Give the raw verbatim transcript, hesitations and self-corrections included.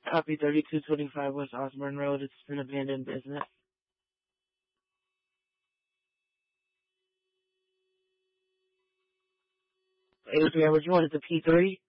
Copy thirty-two twenty-five West Osborne Road. It's an abandoned business. Adrian, would you want it to P three?